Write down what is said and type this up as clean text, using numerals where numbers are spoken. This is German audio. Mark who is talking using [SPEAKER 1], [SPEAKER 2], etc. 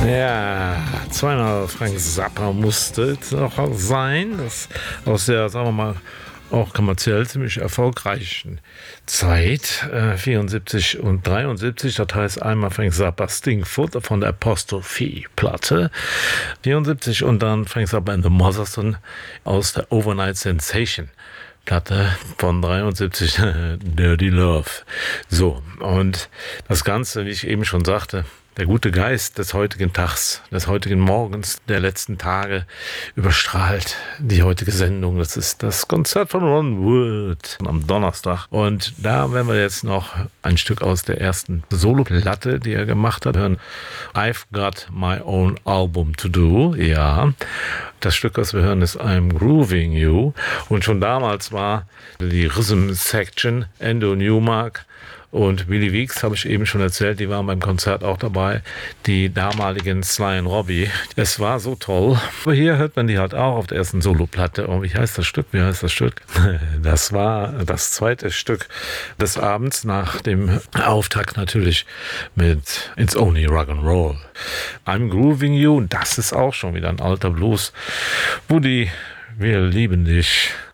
[SPEAKER 1] Ja, zweimal Frank Zappa musste es noch sein. Das aus der, sagen wir mal, auch kommerziell ziemlich erfolgreichen Zeit, 74 und 73, das heißt einmal Frank Zappa Stingfoot von der Apostrophe-Platte, 74 und dann Frank Zappa and the Motherson aus der Overnight Sensation Platte von 73, Dirty Love. So, und das Ganze, wie ich eben schon sagte, der gute Geist des heutigen Tags, des heutigen Morgens, der letzten Tage überstrahlt die heutige Sendung. Das ist das Konzert von Ron Wood am Donnerstag. Und da werden wir jetzt noch ein Stück aus der ersten Solo-Platte, die er gemacht hat, hören. I've Got My Own Album to Do. Ja, das Stück, was wir hören, ist I'm Grooving You. Und schon damals war die Rhythm Section, Endo Newmark und Willie Weeks, habe ich eben schon erzählt, die waren beim Konzert auch dabei, die damaligen Sly und Robbie. Es war so toll. Aber hier hört man die halt auch auf der ersten Soloplatte. Und wie heißt das Stück? Das war das zweite Stück des Abends nach dem Auftakt natürlich mit It's Only Rock'n'Roll. I'm Grooving You, das ist auch schon wieder ein alter Blues. Woody, wir lieben dich.